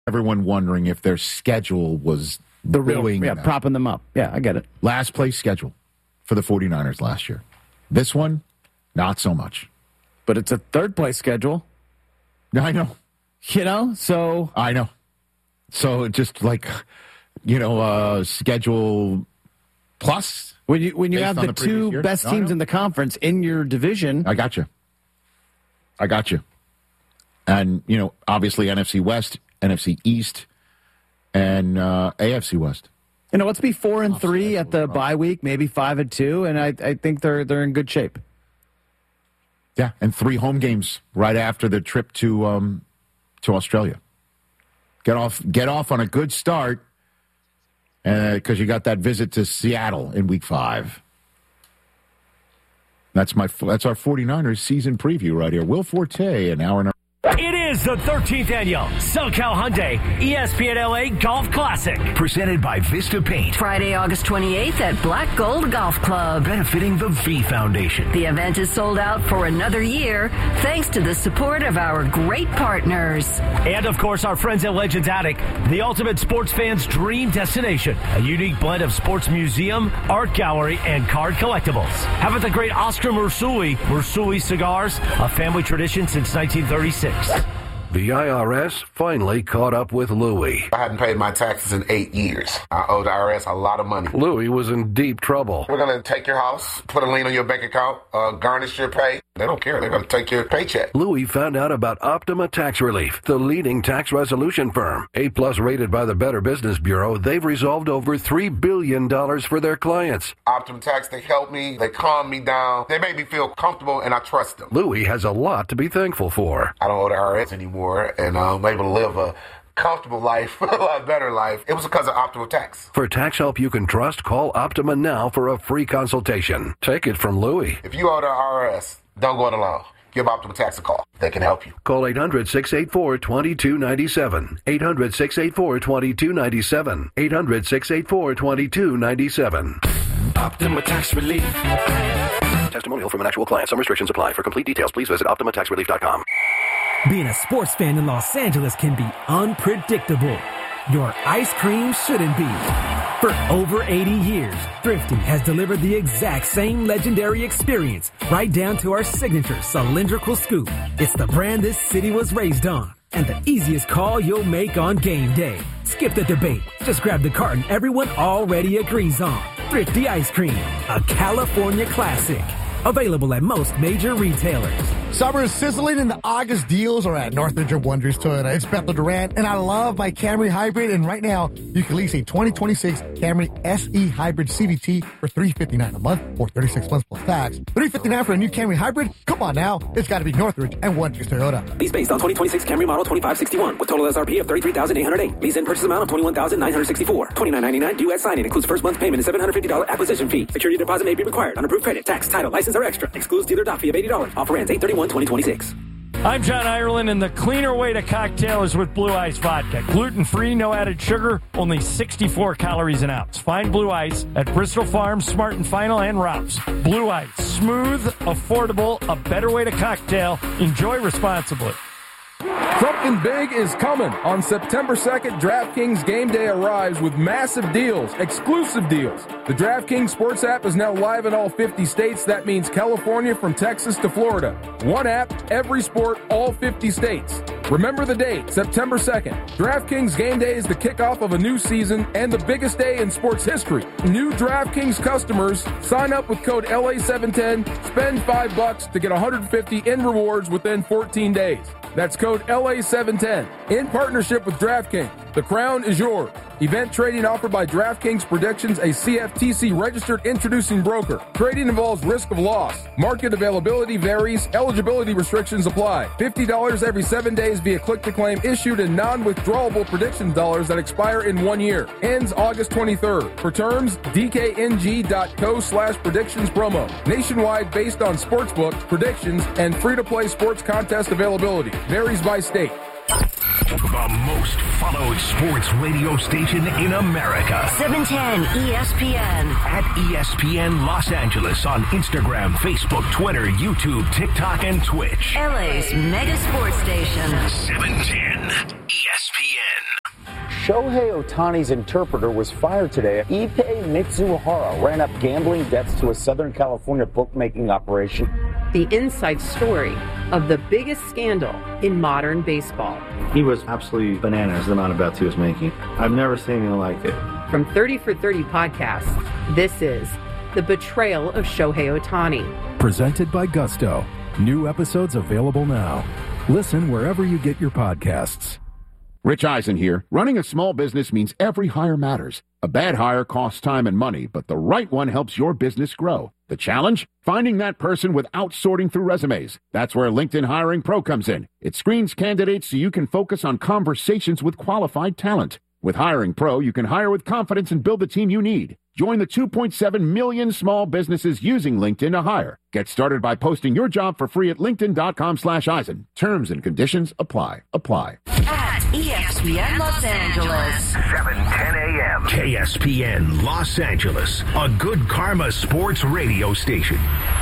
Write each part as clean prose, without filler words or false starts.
Everyone wondering if their schedule was the real, propping them up. Yeah, I get it. Last place schedule for the 49ers last year. This one, not so much. But it's a third place schedule. I know. So. I know. So just like, schedule plus. When you have the two best teams in the conference in your division. I got you. And, obviously NFC West, NFC East, and AFC West. Let's be 4-3 at the bye week, maybe 5-2, and I think they're in good shape. Yeah, and 3 home games right after the trip to Australia. Get off on a good start, because you got that visit to Seattle in Week 5. That's our 49ers season preview right here. Will Forte, an hour and a It is the 13th annual SoCal Hyundai ESPN LA Golf Classic. Presented by Vista Paint. Friday, August 28th at Black Gold Golf Club. Benefiting the V Foundation. The event is sold out for another year thanks to the support of our great partners. And, of course, our friends at Legends Attic, the ultimate sports fan's dream destination. A unique blend of sports museum, art gallery, and card collectibles. How about the great Oscar Marsuli cigars, a family tradition since 1936. The IRS finally caught up with Louie. I hadn't paid my taxes in 8 years. I owe the IRS a lot of money. Louie was in deep trouble. We're going to take your house, put a lien on your bank account, garnish your pay. They don't care. They're going to take your paycheck. Louie found out about Optima Tax Relief, the leading tax resolution firm. A-plus rated by the Better Business Bureau, they've resolved over $3 billion for their clients. Optima Tax, they help me. They calm me down. They make me feel comfortable, and I trust them. Louie has a lot to be thankful for. I don't owe the IRS anymore. And I'm able to live a comfortable life, a lot better life. It was because of Optima Tax. For tax help you can trust, call Optima now for a free consultation. Take it from Louie. If you owe the IRS, don't go it alone. Give Optima Tax a call. They can help you. Call 800-684-2297. 800-684-2297. 800-684-2297. Optima Tax Relief. Testimonial from an actual client. Some restrictions apply. For complete details, please visit OptimaTaxRelief.com. Being a sports fan in Los Angeles can be unpredictable. Your ice cream shouldn't be. For over 80 years, Thrifty has delivered the exact same legendary experience, right down to our signature cylindrical scoop. It's the brand this city was raised on, and the easiest call you'll make on game day. Skip the debate. Just grab the carton everyone already agrees on. Thrifty Ice Cream, a California classic. Available at most major retailers. Summer is sizzling and the August deals are at Northridge of Wonders Toyota. It's Bethel Durant, and I love my Camry Hybrid. And right now, you can lease a 2026 Camry SE Hybrid CVT for $359 a month or 36 months plus tax. $359 for a new Camry Hybrid? Come on now. It's got to be Northridge and Wonders Toyota. Lease based on 2026 Camry model 2561 with total SRP of $33,808. Lease in purchase amount of $21,964. $29.99 due at signing. Includes first month's payment and $750 acquisition fee. Security deposit may be required. Unapproved credit, tax, title, license, or extra. Excludes dealer doc fee of $80. Offer ends 8/31/2026. I'm John Ireland, and the cleaner way to cocktail is with Blue Ice Vodka. Gluten-free, no added sugar, only 64 calories an ounce. Find Blue Ice at Bristol Farms, Smart and Final, and Ralph's. Blue Ice, smooth, affordable, a better way to cocktail. Enjoy responsibly. Something big is coming. On September 2nd, DraftKings Game Day arrives with massive deals, exclusive deals. The DraftKings Sports app is now live in all 50 states. That means California from Texas to Florida. One app, every sport, all 50 states. Remember the date, September 2nd. DraftKings Game Day is the kickoff of a new season and the biggest day in sports history. New DraftKings customers sign up with code LA710, spend $5 to get $150 in rewards within 14 days. That's code LA710. In partnership with DraftKings, the crown is yours. Event trading offered by DraftKings Predictions, a CFTC registered introducing broker. Trading involves risk of loss. Market availability varies. Eligibility restrictions apply. $50 every 7 days via click-to-claim issued in non-withdrawable predictions dollars that expire in 1 year. Ends August 23rd. For terms, dkng.co/predictions promo. Nationwide based on sportsbook, predictions, and free-to-play sports contest availability. Varies by state. The most followed sports radio station in America. 710 ESPN. At ESPN Los Angeles on Instagram, Facebook, Twitter, YouTube, TikTok, and Twitch. LA's mega sports station. 710 ESPN. Shohei Ohtani's interpreter was fired today. Ippei Mitsuhara ran up gambling debts to a Southern California bookmaking operation. The inside story of the biggest scandal in modern baseball. He was absolutely bananas, the amount of bets he was making. I've never seen anything like it. From 30 for 30 podcasts, this is The Betrayal of Shohei Ohtani. Presented by Gusto. New episodes available now. Listen wherever you get your podcasts. Rich Eisen here. Running a small business means every hire matters. A bad hire costs time and money, but the right one helps your business grow. The challenge? Finding that person without sorting through resumes. That's where LinkedIn Hiring Pro comes in. It screens candidates so you can focus on conversations with qualified talent. With Hiring Pro, you can hire with confidence and build the team you need. Join the 2.7 million small businesses using LinkedIn to hire. Get started by posting your job for free at linkedin.com/Eisen. Terms and conditions apply. At ESPN Los Angeles. 7:10 a.m. KSPN Los Angeles, a good karma sports radio station.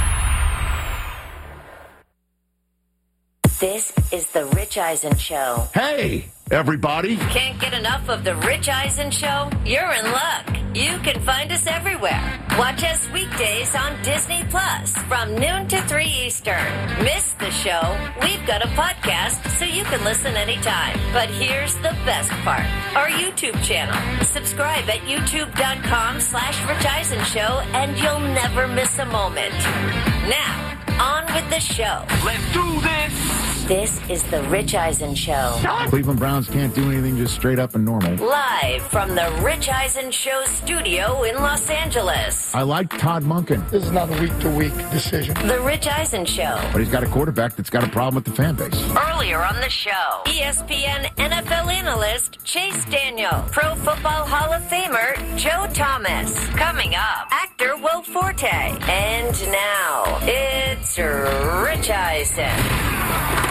This is the Rich Eisen Show. Hey, everybody. Can't get enough of the Rich Eisen Show? You're in luck. You can find us everywhere. Watch us weekdays on Disney Plus from noon to 3 Eastern. Miss the show? We've got a podcast so you can listen anytime. But here's the best part. Our YouTube channel. Subscribe at youtube.com/Rich Eisen Show and you'll never miss a moment. Now, on with the show. Let's do this. This is the Rich Eisen Show. Cleveland Browns can't do anything just straight up and normal. Live from the Rich Eisen Show studio in Los Angeles. I like Todd Monken. This is not a week-to-week decision. The Rich Eisen Show. But he's got a quarterback that's got a problem with the fan base. Earlier on the show, ESPN NFL analyst Chase Daniel, Pro Football Hall of Famer Joe Thomas. Coming up, actor Will Forte. And now, it's Rich Eisen.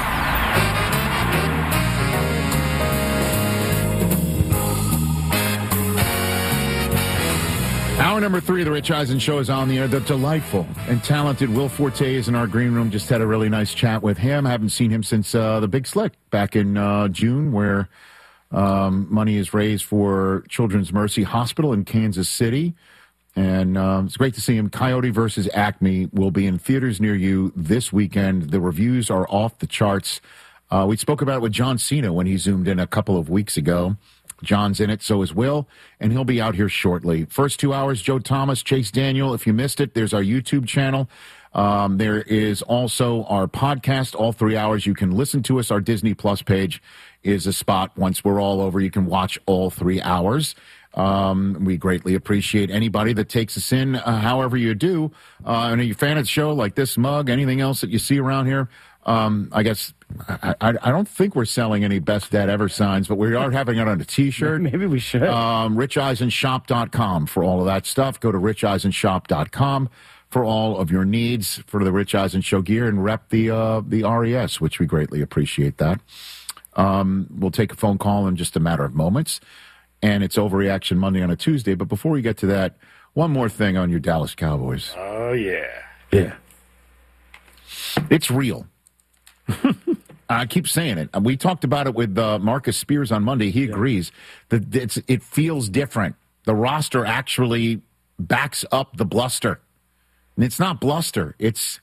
Hour number 3 of the Rich Eisen Show is on the air. The delightful and talented Will Forte is in our green room. Just had a really nice chat with him. I haven't seen him since the Big Slick back in June, where money is raised for Children's Mercy Hospital in Kansas City. And it's great to see him. Coyote versus Acme will be in theaters near you this weekend. The reviews are off the charts. We spoke about it with John Cena when he zoomed in a couple of weeks ago. John's in it, so is Will, and he'll be out here shortly. First 2 hours, Joe Thomas, Chase Daniel. If you missed it, there's our YouTube channel. There is also our podcast, all 3 hours. You can listen to us. Our Disney Plus page is a spot. Once we're all over, you can watch all 3 hours. We greatly appreciate anybody that takes us in, however you do. And are you a fan of the show, like this mug, anything else that you see around here? I guess I don't think we're selling any Best Dad Ever signs, but we are having it on a T-shirt. Maybe we should. RichEisenShop.com for all of that stuff. Go to RichEisenShop.com for all of your needs for the Rich Eisen Show gear and rep the RES, which we greatly appreciate that. We'll take a phone call in just a matter of moments, and it's Overreaction Monday on a Tuesday. But before we get to that, one more thing on your Dallas Cowboys. Oh, yeah. Yeah. It's real. I keep saying it. We talked about it with Marcus Spears on Monday. He agrees that it feels different. The roster actually backs up the bluster. And it's not bluster. It's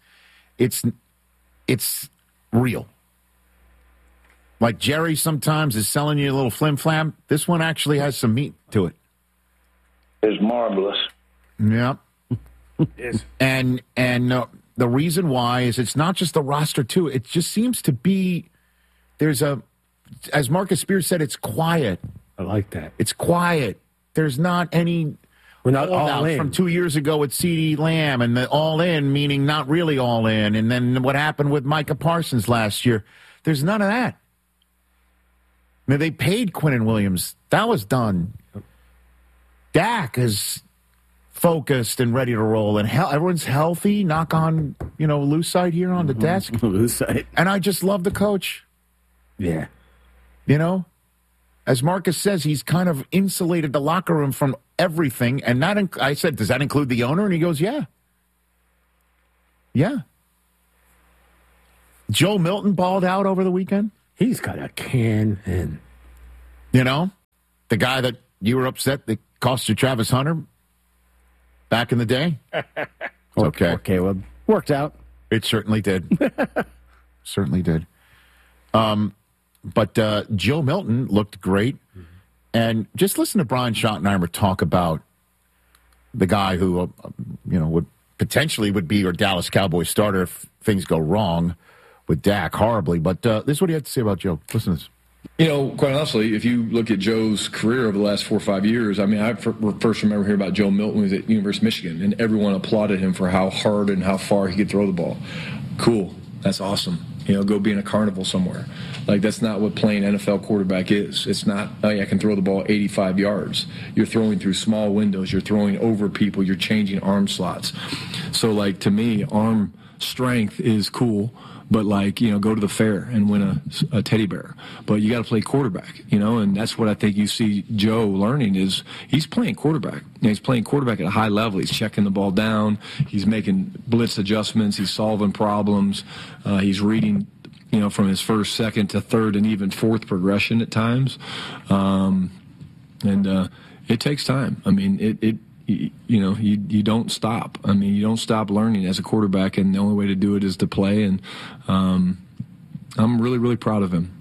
real. Like Jerry sometimes is selling you a little flim-flam. This one actually has some meat to it. It's marvelous. Yeah. Yes. And the reason why is it's not just the roster, too. It just seems to be as Marcus Spears said, it's quiet. I like that. It's quiet. There's not any. We're not all in. From 2 years ago with CeeDee Lamb, and the all in meaning not really all in. And then what happened with Micah Parsons last year. There's none of that. I mean, they paid Quinnen Williams. That was done. Dak is focused and ready to roll, and everyone's healthy. Knock on, loose side here on the desk. Loose side. And I just love the coach. Yeah. As Marcus says, he's kind of insulated the locker room from everything. And I said, does that include the owner? And he goes, yeah. Yeah. Joe Milton balled out over the weekend. He's got a can and... You know, the guy that you were upset that cost you Travis Hunter back in the day? It's okay. Poor Caleb. Worked out. It certainly did. Certainly did. But Joe Milton looked great. And just listen to Brian Schottenheimer talk about the guy who, would potentially be your Dallas Cowboys starter if things go wrong with Dak horribly. But this is what he had to say about Joe. Listen to this. Quite honestly, if you look at Joe's career over the last 4 or 5 years, I first remember hearing about Joe Milton when he was at University of Michigan, and everyone applauded him for how hard and how far he could throw the ball. Cool. That's awesome. Go be in a carnival somewhere. Like, that's not what playing NFL quarterback is. It's not, I can throw the ball 85 yards. You're throwing through small windows. You're throwing over people. You're changing arm slots. So, to me, arm strength is cool. But, go to the fair and win a teddy bear. But you got to play quarterback, and that's what I think you see Joe learning is he's playing quarterback. He's playing quarterback at a high level. He's checking the ball down. He's making blitz adjustments. He's solving problems. He's reading, from his first, second to third and even fourth progression at times. And it takes time. You don't stop. You don't stop learning as a quarterback, and the only way to do it is to play. And I'm really, really proud of him.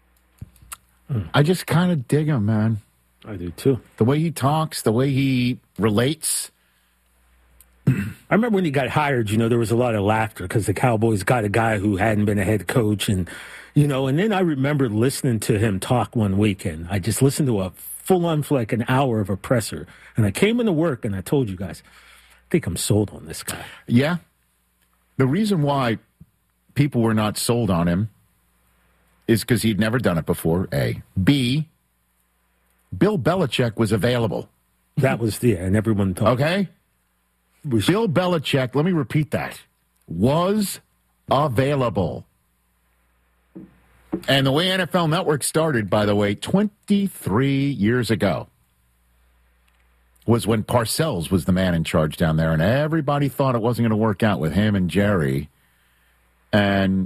I just kind of dig him, man. I do, too. The way he talks, the way he relates. I remember when he got hired, there was a lot of laughter because the Cowboys got a guy who hadn't been a head coach. And then I remember listening to him talk one weekend. I just listened to a full-on for an hour of a presser. And I came into work and I told you guys, I think I'm sold on this guy. Yeah. The reason why people were not sold on him is because he'd never done it before, A. B, Bill Belichick was available. That was, and everyone thought. Okay? Bill Belichick, let me repeat that, was available. And the way NFL Network started, by the way, 23 years ago, was when Parcells was the man in charge down there, and everybody thought it wasn't going to work out with him and Jerry. And,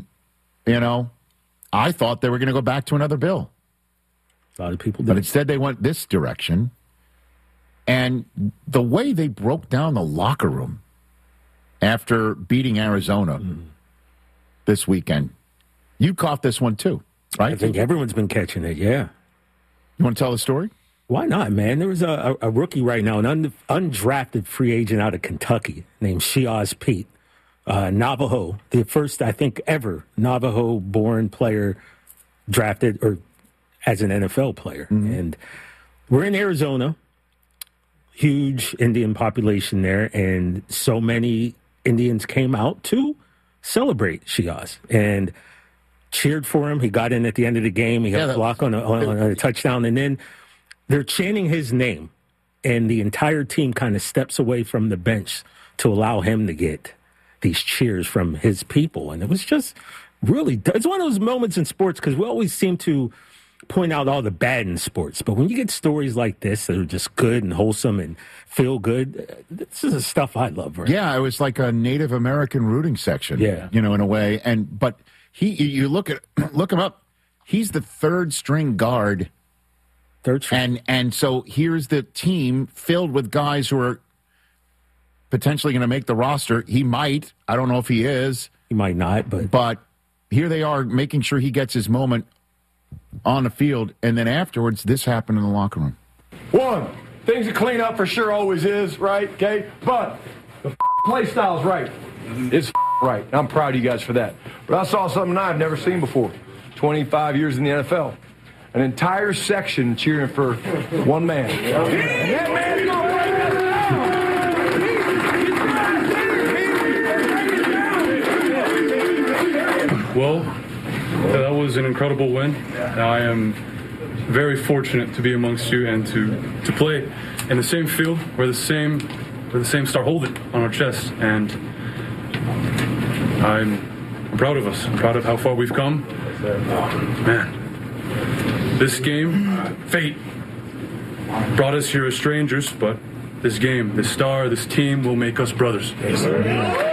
I thought they were going to go back to another Bill. A lot of people did. But instead they went this direction. And the way they broke down the locker room after beating Arizona this weekend, you caught this one too, right? I think everyone's been catching it, yeah. You want to tell the story? Why not, man? There was a rookie right now, an undrafted free agent out of Kentucky named Shiaz Pete, Navajo, the first, I think, ever Navajo-born player drafted or as an NFL player. Mm-hmm. And we're in Arizona, huge Indian population there, and so many Indians came out to celebrate Shiaz and cheered for him. He got in at the end of the game. He got a block on a touchdown, and then they're chanting his name, and the entire team kind of steps away from the bench to allow him to get these cheers from his people. And it was just really, it's one of those moments in sports because we always seem to point out all the bad in sports. But when you get stories like this that are just good and wholesome and feel good, this is the stuff I love. Right? Yeah, it was like a Native American rooting section, in a way. But you look him up, he's the third string guard. And so here's the team filled with guys who are potentially going to make the roster. He might. I don't know if he is. He might not. But here they are making sure he gets his moment on the field. And then afterwards, this happened in the locker room. One, things to clean up for sure always is, right? Okay? But the play style's right. It's right. I'm proud of you guys for that. But I saw something I've never seen before. 25 years in the NFL. An entire section cheering for one man. And that man's gonna break us down. Well, that was an incredible win. I am very fortunate to be amongst you and to play in the same field where the same star hold it on our chest. And I'm proud of us. I'm proud of how far we've come. Man. This game, fate, brought us here as strangers, but this game, this star, this team will make us brothers. Yes,